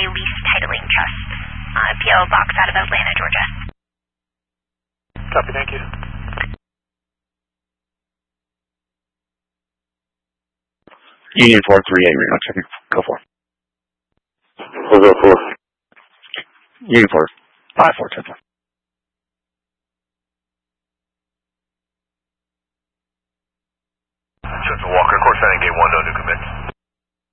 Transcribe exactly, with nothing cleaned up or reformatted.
Family Lease Titling Trust, uh, P O Box out of Atlanta, Georgia. Copy, thank you. Union four three eight, Reno, checking. Go for it. We'll go for Union four, five four ten four.